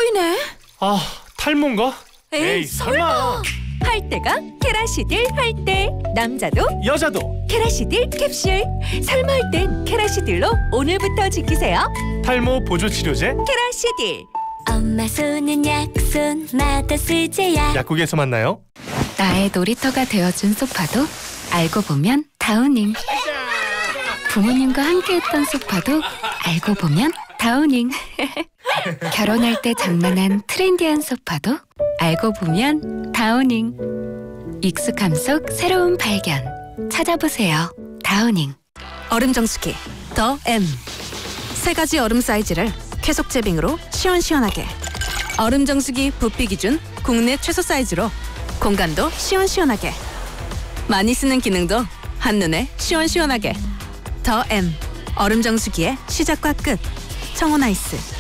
보이네. 아, 탈모인가? 에이, 설마. 할 때가 케라시딜 할 때. 남자도 여자도 케라시딜 캡슐. 설마 할 땐 케라시딜로 오늘부터 지키세요. 탈모 보조 치료제 케라시딜. 엄마 손은 약손 마다 쓰제야. 약국에서 만나요. 나의 놀이터가 되어준 소파도 알고 보면 다우닝. 부모님과 함께했던 소파도 알고 보면 다우닝. 결혼할 때 장만한 트렌디한 소파도 알고 보면 다우닝. 익숙함 속 새로운 발견 찾아보세요. 다우닝. 얼음 정수기 더 M. 세 가지 얼음 사이즈를 쾌속 제빙으로 시원시원하게. 얼음 정수기 부피 기준 국내 최소 사이즈로 공간도 시원시원하게. 많이 쓰는 기능도 한눈에 시원시원하게. 더 M. 얼음 정수기의 시작과 끝. 청혼 아이스.